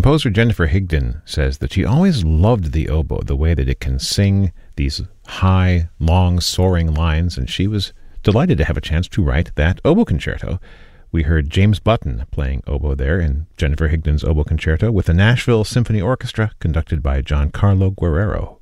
Composer Jennifer Higdon says that she always loved the oboe, the way that it can sing these high, long, soaring lines, and she was delighted to have a chance to write that oboe concerto. We heard James Button playing oboe there in Jennifer Higdon's oboe concerto with the Nashville Symphony Orchestra conducted by Giancarlo Guerrero.